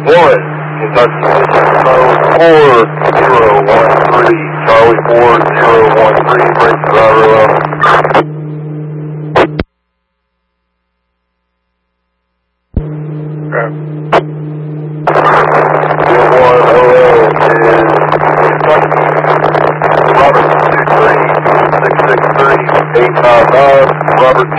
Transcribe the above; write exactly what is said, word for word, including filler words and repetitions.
one, Kentucky Mode four zero one three, Charlie four zero one three, break the driver level. Okay. one O L is Kentucky, Robert two three, six six three, eight five five, Robert